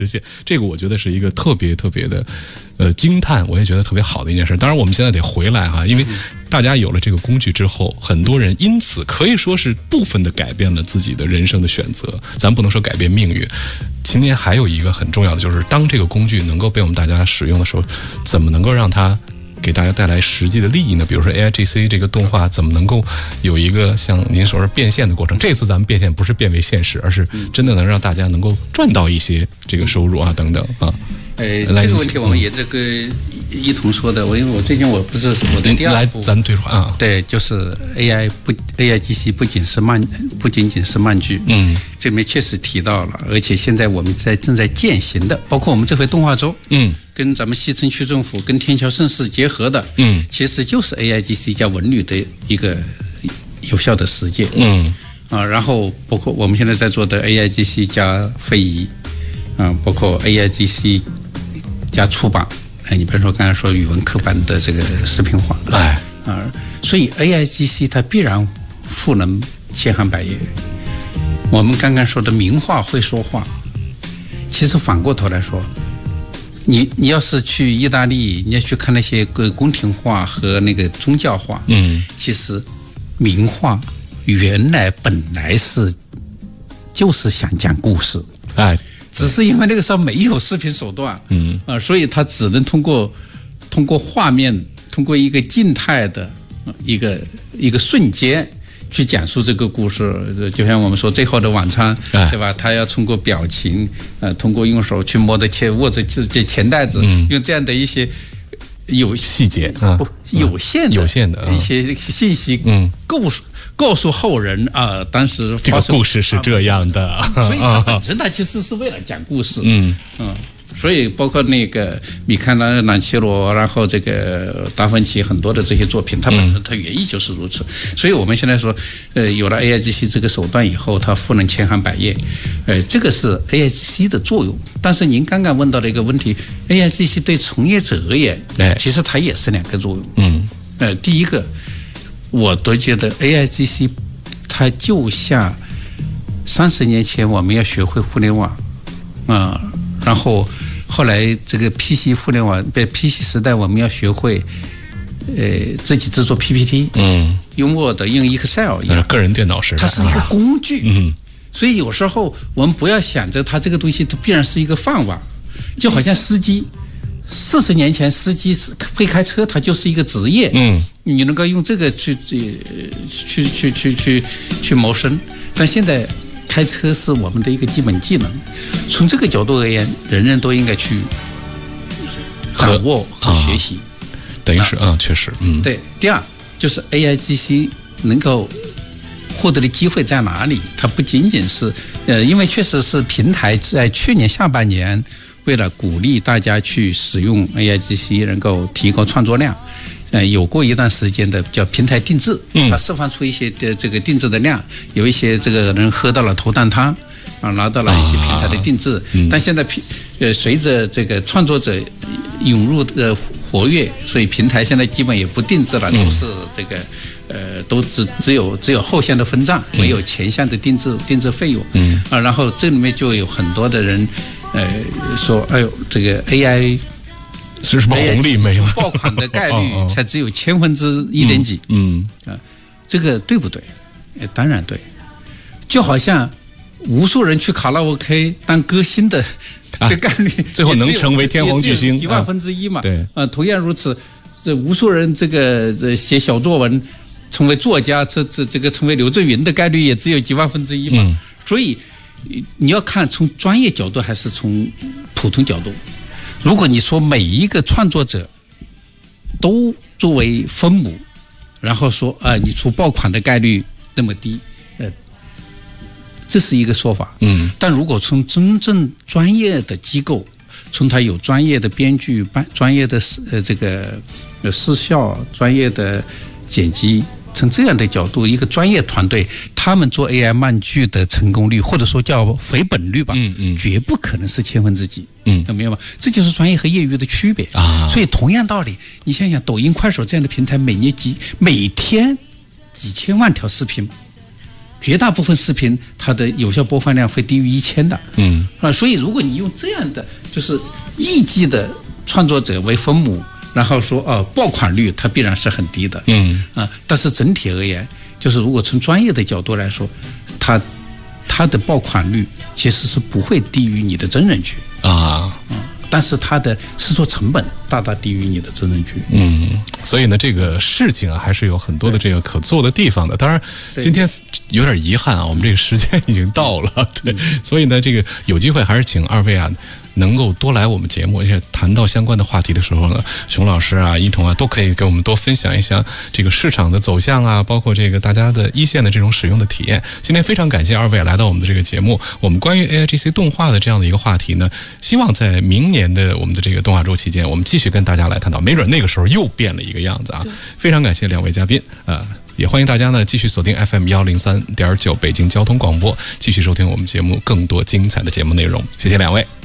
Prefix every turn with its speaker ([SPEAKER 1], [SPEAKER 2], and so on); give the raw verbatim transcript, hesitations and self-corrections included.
[SPEAKER 1] 实现，这个我觉得是一个特别特别的，呃，惊叹，我也觉得特别好的一件事。当然，我们现在得回来哈，因为大家有了这个工具之后，很多人因此可以说是部分的改变了自己的人生的选择。咱不能说改变命运。今年还有一个很重要的，就是当这个工具能够被我们大家使用的时候，怎么能够让它给大家带来实际的利益呢？比如说 A I G C 这个动画怎么能够有一个像您说的变现的过程？这次咱们变现不是变为现实，而是真的能让大家能够赚到一些这个收入啊等等啊。
[SPEAKER 2] 呃，这个问题我们也这个一同说的。我因为我最近我不是我的第二部，
[SPEAKER 1] 来咱对话啊，
[SPEAKER 2] 对，就是 A I 不 A I G C 不仅是慢，不仅仅是慢剧，嗯，这里面确实提到了，而且现在我们在正在践行的，包括我们这回动画周，嗯，跟咱们西城区政府跟天桥盛世结合的，嗯，其实就是 A I G C 加文旅的一个有效的实践，嗯，啊，然后包括我们现在在做的 A I G C 加非遗，啊，包括 A I G C 加出版，哎，你比如说刚才说语文课本的这个视频化，哎，啊，所以 A I G C 它必然赋能千行百业。我们刚刚说的名画会说话，其实反过头来说，你你要是去意大利，你要去看那些个宫廷画和那个宗教画，嗯，其实名画原来本来是就是想讲故事，哎。只是因为那个时候没有视频手段，嗯，啊、呃，所以他只能通过通过画面，通过一个静态的一个一个瞬间去讲述这个故事。就像我们说《最后的晚餐》，对吧？他要通过表情，呃，通过用手去摸着钱，握着这这钱袋子，嗯、用这样的一些有
[SPEAKER 1] 细节啊，
[SPEAKER 2] 不有限的
[SPEAKER 1] 有限的
[SPEAKER 2] 一些信息，嗯，告诉告诉后人啊、呃，当时
[SPEAKER 1] 这个故事是这样的，
[SPEAKER 2] 啊、所以它本身它其实是为了讲故事，嗯嗯，所以包括那个米开朗基罗，然后这个达芬奇很多的这些作品，它本身它原意就是如此。所以我们现在说，呃，有了 A I G C 这个手段以后，它赋能千行百业，呃，这个是 A I G C 的作用。但是您刚刚问到的一个问题 ，A I G C 对从业者而言，哎，其实它也是两个作用。嗯，呃，第一个，我都觉得 A I G C 它就像三十年前我们要学会互联网，啊、呃，然后后来这个 P C 互联网在 P C 时代，我们要学会，呃，自己制作 P P T， 嗯，用 Word 用 Excel 一样，
[SPEAKER 1] 个人电脑时代，
[SPEAKER 2] 它是一个工具，嗯，所以有时候我们不要想着它这个东西它必然是一个饭碗，就好像司机。四十年前，司机会开车，他就是一个职业。嗯，你能够用这个去去去去去去去谋生，但现在开车是我们的一个基本技能。从这个角度而言，人人都应该去掌握和学习。
[SPEAKER 1] 啊、等于是啊，确实，嗯，
[SPEAKER 2] 对。第二就是 A I G C 能够获得的机会在哪里？它不仅仅是呃，因为确实是平台在去年下半年。为了鼓励大家去使用 A I G C， 能够提高创作量，呃，有过一段时间的叫平台定制，嗯，它释放出一些的这个定制的量，有一些这个人喝到了头啖汤，啊，拿到了一些平台的定制，啊嗯、但现在平呃随着这个创作者涌入的活跃，所以平台现在基本也不定制了，嗯、都是这个。呃，都只只有只有后线的分账，没有前线的定制定制费用。嗯啊，然后这里面就有很多的人，呃，说，哎呦，这个 A I
[SPEAKER 1] 是什么红利没有？
[SPEAKER 2] 爆款的概率才只有千分之一点几。嗯啊，这个对不对？呃，当然对。就好像无数人去卡拉 OK 当歌星的这概率，
[SPEAKER 1] 最后能成为天皇巨星，
[SPEAKER 2] 一万分之一嘛。
[SPEAKER 1] 对
[SPEAKER 2] 啊，同样如此，这无数人这个这写小作文。成为作家，这这这个成为刘震云的概率也只有几万分之一嘛，嗯、所以你要看从专业角度还是从普通角度。如果你说每一个创作者都作为分母，然后说啊、呃，你出爆款的概率那么低，呃，这是一个说法。嗯，但如果从真正专业的机构，从他有专业的编剧、专业的呃这个呃视效、专业的剪辑。从这样的角度，一个专业团队，他们做 A I 慢剧的成功率，或者说叫回本率吧，嗯嗯，绝不可能是千分之几，嗯，明白吗？这就是专业和业余的区别啊。所以同样道理，你想想，抖音、快手这样的平台，每年几每天几千万条视频， 绝大部分视频它的有效播放量会低于一千的，
[SPEAKER 1] 嗯
[SPEAKER 2] 啊，所以如果你用这样的就是一级的创作者为分母，然后说哦爆款率它必然是很低的，
[SPEAKER 1] 嗯
[SPEAKER 2] 啊，但是整体而言，就是如果从专业的角度来说，它它的爆款率其实是不会低于你的真人剧
[SPEAKER 1] 啊，
[SPEAKER 2] 嗯，但是它的制作成本大大低于你的真人剧，
[SPEAKER 1] 嗯，所以呢，这个事情啊，还是有很多的这个可做的地方的。当然，今天有点遗憾啊，我们这个时间已经到了，对，所以呢，这个有机会还是请二位啊，能够多来我们节目，而且谈到相关的话题的时候呢，熊老师啊、一彤啊，都可以给我们多分享一下这个市场的走向啊，包括这个大家的一线的这种使用的体验。今天非常感谢二位来到我们的这个节目，我们关于 A I G C 动画的这样的一个话题呢，希望在明年的我们的这个动画周期间，我们继续跟大家来探讨，没准那个时候又变了一个样子啊。非常感谢两位嘉宾啊、呃，也欢迎大家呢继续锁定 F M 幺零三点九北京交通广播，继续收听我们节目更多精彩的节目内容。谢谢两位。